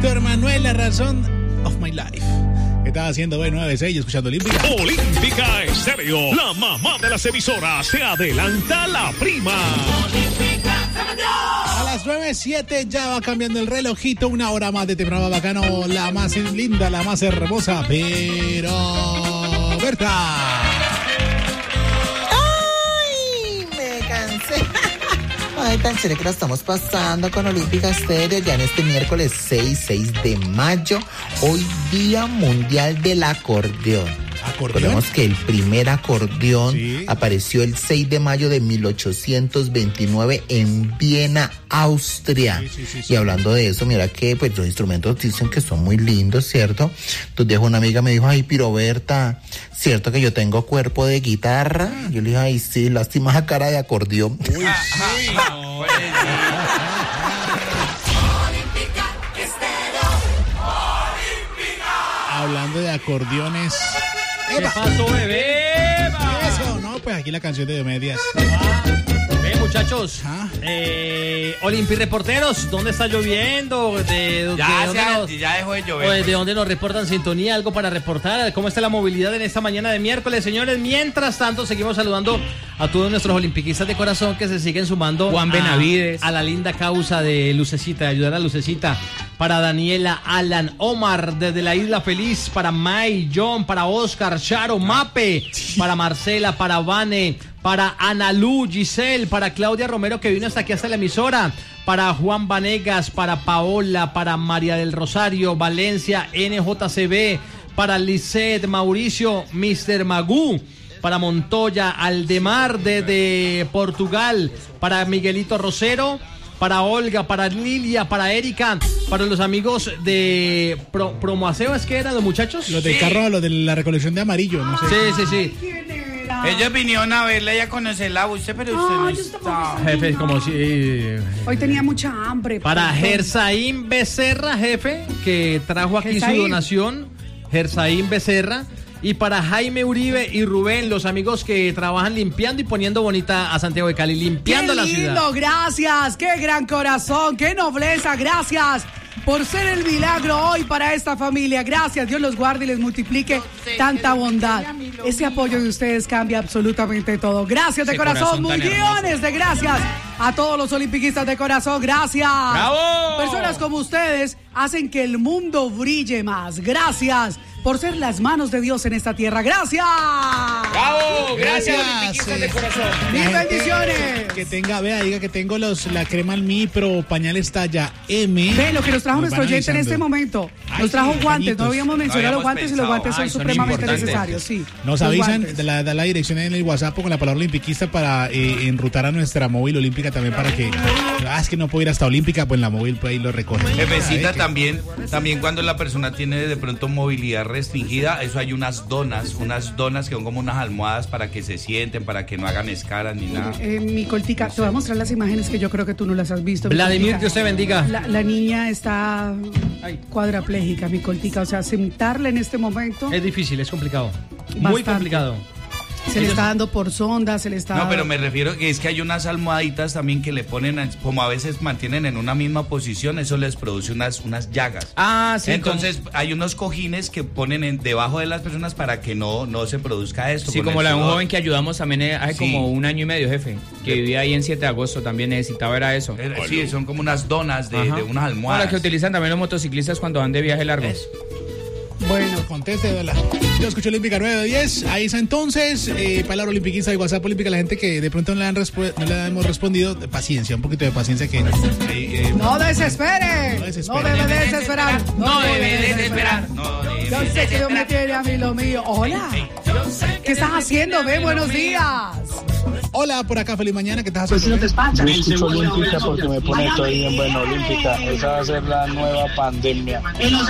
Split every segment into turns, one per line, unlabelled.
Víctor Manuel, la razón of my life. ¿Qué estaba haciendo B96 escuchando Olímpica?
Olímpica Estéreo, la mamá de las emisoras, se adelanta la prima.
A las 9:07 ya va cambiando el relojito, una hora más de temprano bacano, la más linda, la más hermosa, pero Berta.
¡Ay! Me cansé. Ay, tan chévere que la estamos pasando con Olímpica Estéreo ya en este miércoles 6 de mayo, hoy Día Mundial del Acordeón. Recordemos que el primer acordeón apareció el 6 de mayo de 1829 en Viena, Austria. Y hablando de eso, mira que pues los instrumentos dicen que son muy lindos, ¿cierto? Entonces una amiga me dijo, ay, Piroberta, ¿cierto que yo tengo cuerpo de guitarra? Yo le dije, ay, sí, lástima esa cara de acordeón. Uy, sí. No,
hablando de acordeones.
¿Qué pasó, bebé?
Eso, no, pues aquí la canción de Diomedes.
Muchachos, Olimpi Reporteros, ¿dónde está lloviendo?
Ya dejó de llover.
¿De dónde nos reportan sintonía? ¿Algo para reportar? ¿Cómo está la movilidad en esta mañana de miércoles, señores? Mientras tanto, seguimos saludando a todos nuestros olimpiquistas de corazón que se siguen sumando
Juan Benavides
a la linda causa de Lucecita, de ayudar a Lucecita. Para Daniela, Alan, Omar, desde la Isla Feliz, para May, John, para Oscar, Charo, Mape, para Marcela, para Vane, para Analú, Giselle, para Claudia Romero que vino hasta aquí, hasta la emisora, para Juan Vanegas, para Paola, para María del Rosario, Valencia, NJCB, para Lisette, Mauricio, Mr. Magú, para Montoya, Aldemar desde Portugal, para Miguelito Rosero, para Olga, para Lilia, para Erika, para los amigos de Promoaseo, ¿es que eran los muchachos?
Los del carro, los de la recolección de amarillo, no sé.
Sí.
Ellos vinieron a verla y a conocerla a usted, pero usted no está.
Jefe, como si...
Hoy tenía mucha hambre.
Para Gersaín Becerra, jefe, que trajo aquí su donación. Gersaín Becerra. Y para Jaime Uribe y Rubén, los amigos que trabajan limpiando y poniendo bonita a Santiago de Cali, limpiando la ciudad.
¡Qué lindo! Gracias, qué gran corazón, qué nobleza, gracias por ser el milagro hoy para esta familia. Gracias, Dios los guarde y les multiplique tanta bondad. Ese apoyo de ustedes cambia absolutamente todo. Gracias de corazón, millones de gracias a todos los olimpiquistas de corazón. Gracias.
¡Bravo!
Personas como ustedes hacen que el mundo brille más. Gracias por ser las manos de Dios en esta tierra. ¡Gracias!
¡Bravo!
Gracias.
De corazón.
¡Mil bendiciones!
Que tenga, diga que tengo la crema Mi Pro pañales talla M.
Ve lo que nos trajo nuestro oyente en este momento. Nos trajo guantes, no habíamos mencionado los guantes y los guantes son supremamente necesarios, sí.
Nos avisan, da la dirección en el WhatsApp con la palabra olimpiquista para enrutar a nuestra móvil olímpica también para que... es que no puedo ir hasta Olímpica, pues en la móvil pues ahí lo recoge.
Jefecita, también también cuando la persona tiene de pronto movilidad restringida, eso hay unas donas que son como unas almohadas para que se sienten, para que no hagan escaras ni nada.
Mi coltica, te voy a mostrar las imágenes que yo creo que tú no las has visto.
Vladimir, Dios te bendiga.
La niña está cuadraplégica, mi coltica, o sea, sentarla en este momento...
Es difícil, es complicado. Muy complicado.
Se le está dando por sonda, se le está...
No, pero me refiero que es que hay unas almohaditas también que le ponen, como a veces mantienen en una misma posición, eso les produce unas llagas.
Ah, sí.
Entonces hay unos cojines que ponen debajo de las personas para que no se produzca esto.
Sí, como la de un joven que ayudamos también hace como 1 año y medio, jefe, que vivía ahí en 7 de agosto, también necesitaba era eso.
Sí, son como unas donas de unas almohadas.
Las que utilizan también los motociclistas cuando van de viaje largo.
Bueno, conteste, Dola. Yo escucho Olímpica 9-10. Ahí está entonces, palabra olimpiquista de WhatsApp Olímpica. La gente que de pronto no le hemos respondido, paciencia, un poquito de paciencia que...
No desespere. No debe desesperar.
No debe desesperar.
Yo sé que Dios me tiene a mí lo mío. Hola. ¿Qué estás haciendo? Buenos días.
Hola, por acá, feliz mañana. ¿Qué estás haciendo?
Yo escucho Olímpica porque me pone todo bien. Bueno, Olímpica, esa va a ser la nueva pandemia.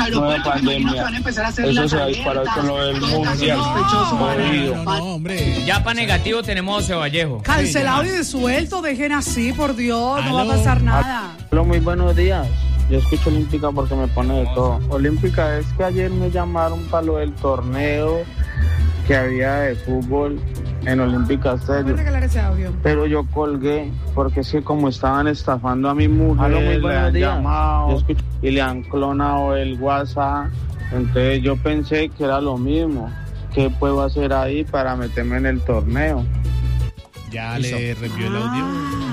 Eso se va a disparar con lo del mundial.
No, hombre.
Ya para negativo tenemos José Vallejo.
Cancelado y disuelto, dejen así, por Dios, no va a pasar nada.
Hola, muy buenos días. Yo escucho Olímpica porque me pone de todo. Olímpica, es que ayer me llamaron para lo del torneo que había de fútbol en Olímpica
Voy a
Estéreo.
regalar ese audio.
Pero yo colgué porque es que como estaban estafando a mi mujer,
Aló, muy
le
buenos
han
días.
llamado y le han clonado el WhatsApp. Entonces yo pensé que era lo mismo. ¿Qué puedo hacer ahí para meterme en el torneo?
Ya le reenvió el audio.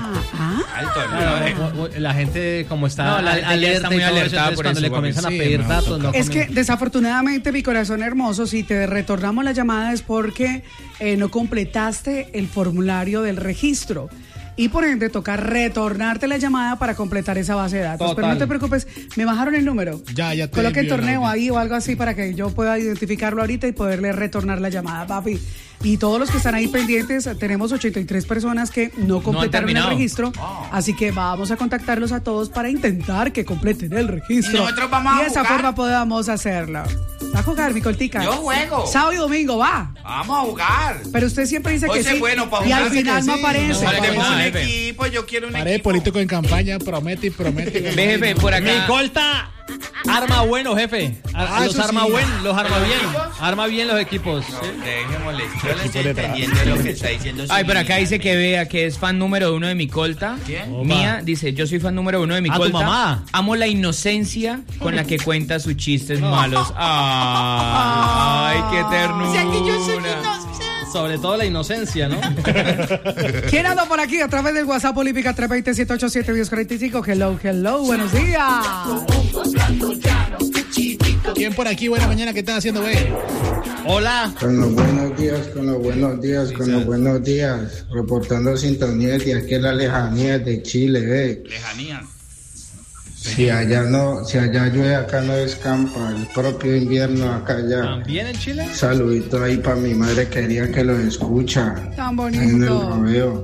La gente como está
No, la gente ya está muy
y todo eso,
alertada
entonces
por
cuando
eso,
le
papi.
comienzan a
Sí,
pedir
no,
datos, no
Es que
comienzan.
desafortunadamente, mi corazón hermoso, si te retornamos la llamada es porque no completaste el formulario del registro. Y por ende toca retornarte la llamada para completar esa base de datos.
Total.
Pero no te preocupes, me bajaron el número.
Ya te
Coloquen
envío el
torneo
audio.
ahí o algo así para que yo pueda identificarlo ahorita y poderle retornar la llamada, papi. Y todos los que están ahí pendientes, tenemos 83 personas que no completaron el
terminado.
registro. Así que vamos a contactarlos a todos para intentar que completen el registro.
Y nosotros vamos a
Y de esa
jugar.
forma podamos hacerlo. Va a jugar, mi coltica.
Yo juego.
Sábado y domingo, va.
Vamos a jugar.
Pero usted siempre dice
Hoy
que
se
sí.
bueno para
y al
jugar.
final no
Sí,
aparece.
no,
Queremos
nada,
un
jefe.
equipo, yo quiero un
Paré
equipo.
político en campaña, promete y promete.
Ve, jefe, por acá.
Mi colta arma bueno, jefe. Los
eso
arma
sí.
buen, los arma bien. Arma bien los equipos.
Dejémosle, yo le estoy entendiendo lo que está diciendo. su
Ay, por acá
niñita.
dice que vea que es fan número 1 de mi colta.
¿Quién?
Mía dice, yo soy fan número 1 de mi
Ah, tu
colta.
mamá.
Amo la inocencia con la que cuenta sus chistes malos. Ay, qué ternura.
Sobre todo la inocencia, ¿no?
¿Quién anda por aquí a través del WhatsApp Olímpica 320-787-1045? Hello, buenos días.
¿Quién por aquí? Buena mañana, ¿qué estás haciendo, güey?
Hola.
Con los buenos días, con los buenos días, con los buenos días. Reportando sintonía de aquí a la lejanía de Chile,
Lejanía.
Si allá llueve, acá no descampa. El propio invierno acá ya.
¿También en Chile?
Saludito ahí para mi madre quería que lo escucha.
Tan
En el
bonito.
rodeo.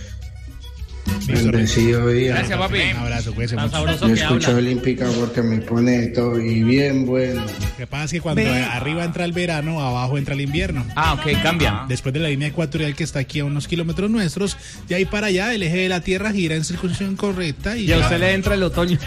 Bendecido día.
Gracias, papi.
Un abrazo, cuídese
Tan
mucho.
sabroso
Yo
que
escucho
habla.
Olímpica porque me pone de todo y bien bueno.
Lo que pasa es que cuando
Ve.
arriba entra el verano, abajo entra el invierno.
Ah, ok, cambia.
Después de la línea ecuatorial que está aquí a unos kilómetros nuestros, de ahí para allá el eje de la Tierra gira en circunstancia correcta
Y a usted le entra el otoño.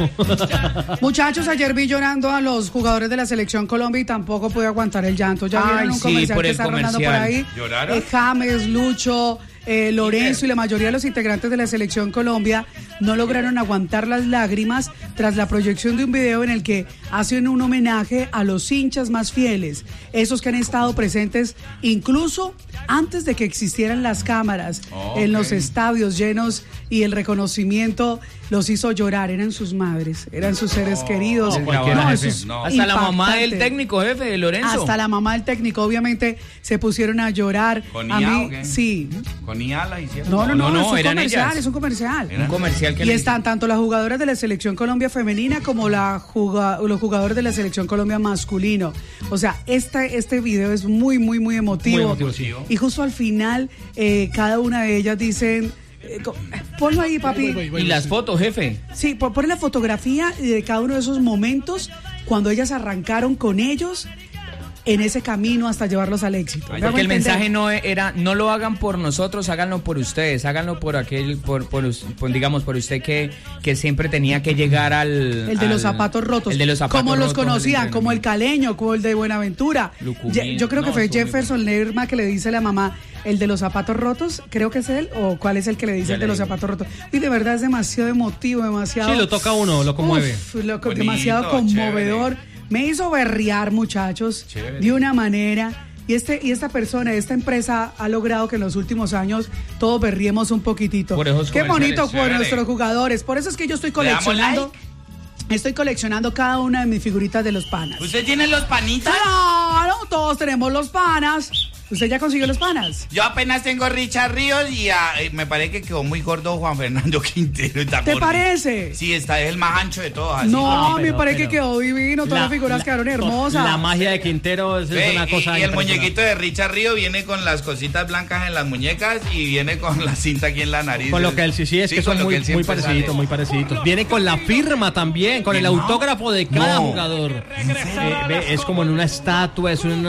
Muchachos, ayer vi llorando a los jugadores de la selección Colombia y tampoco pude aguantar el llanto. Ya
Ay,
vieron un
sí,
comercial
por
que
el
está rondando por
comercial.
ahí.
¿Lloraron?
James, Lucho, Lorenzo y la mayoría de los integrantes de la selección Colombia no lograron aguantar las lágrimas tras la proyección de un video en el que hacen un homenaje a los hinchas más fieles, esos que han estado presentes incluso antes de que existieran las cámaras en los estadios llenos, y el reconocimiento los hizo llorar. Eran sus madres, eran sus seres queridos.
No, cualquiera,
eso
jefe.
es
No.
Hasta la mamá del
impactante.
técnico, jefe, de Lorenzo.
Hasta la mamá del técnico, obviamente, se pusieron a llorar.
¿Con
a
IA
mí,
o qué?
sí.
Con IA la hicieron.
No,
no,
es un
eran
comercial,
ellas.
es un comercial.
Un comercial que
Y
le
están tanto las jugadoras de la selección Colombia femenina como los jugadores de la selección Colombia masculino. O sea, este video es muy emotivo.
Muy emotivo, sí.
Y justo al final, cada una de ellas dicen... ponlo ahí, papi.
Y las fotos, jefe.
Sí, pon la fotografía de cada uno de esos momentos cuando ellas arrancaron con ellos en ese camino hasta llevarlos al éxito. ¿Me hago
Porque el
entender?
mensaje no era, no lo hagan por nosotros, háganlo por ustedes, háganlo por aquel, digamos, por usted que siempre tenía que llegar al...
El de los zapatos rotos.
El de los zapatos
como los
rotos,
conocían,
el
como el Caleño, como el de Buenaventura.
Lucumín.
Yo creo que
No,
fue
estuvo muy
Jefferson Lerma que le dice a la mamá, el de los zapatos rotos, creo que es él, o cuál es el que le dice
Ya
el de
le
los
digo.
zapatos rotos. Y de verdad es demasiado emotivo, demasiado...
Sí, lo toca a uno, lo conmueve.
Bonito,
demasiado conmovedor.
chévere.
Me hizo berrear, muchachos,
Chévere.
de una manera... Y esta persona, esta empresa ha logrado que en los últimos años todos berriemos un poquitito.
Por esos
Qué
comerciales,
bonito por
chévere.
nuestros jugadores. Por eso es que yo estoy
¿Le damos
coleccionando. Estoy coleccionando cada una de mis figuritas de los panas.
¿Usted tiene los panitas?
Claro, todos tenemos los panas. ¿Usted ya consiguió los panas?
Yo apenas tengo Richard Ríos y me parece que quedó muy gordo Juan Fernando Quintero. Está
¿Te
gordito.
parece?
Sí, es el más ancho de todos. Así.
No,
pero-
me parece que
pero-
quedó divino. Todas las figuras quedaron hermosas.
La magia de Quintero es
Ve,
una cosa
y el
impresionante.
muñequito de Richard Río viene con las cositas blancas en las muñecas y viene con la cinta aquí en la nariz.
Con lo que él sí es que
con
son
lo
muy,
él
muy
siempre
parecidos,
sale.
muy parecidos. Viene con la firma también, con el
¿No?
autógrafo de cada
No.
jugador. Es como en una estatua, es una